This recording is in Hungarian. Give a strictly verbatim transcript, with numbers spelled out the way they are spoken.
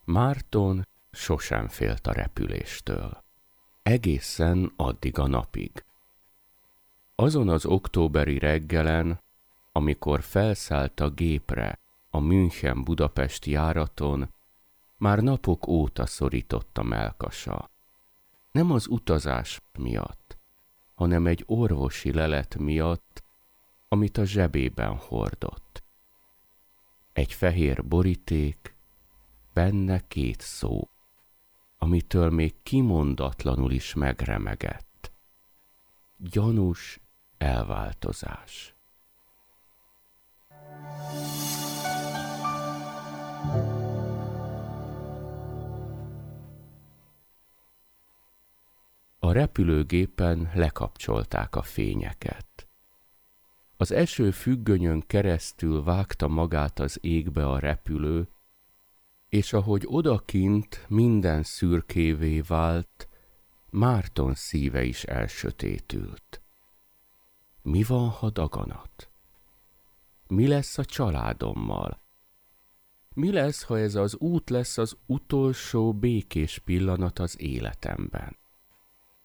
Márton sosem félt a repüléstől. Egészen addig a napig. Azon az októberi reggelen, amikor felszállt a gépre a München-Budapest járaton, már napok óta szorított a mellkasa. Nem az utazás miatt, hanem egy orvosi lelet miatt, amit a zsebében hordott. Egy fehér boríték, benne két szó, amitől még kimondatlanul is megremegett. Gyanús elváltozás. A repülőgépen lekapcsolták a fényeket. Az eső függönyön keresztül vágta magát az égbe a repülő, és ahogy odakint minden szürkévé vált, Márton szíve is elsötétült. Mi van, ha daganat? Mi lesz a családommal? Mi lesz, ha ez az út lesz az utolsó békés pillanat az életemben?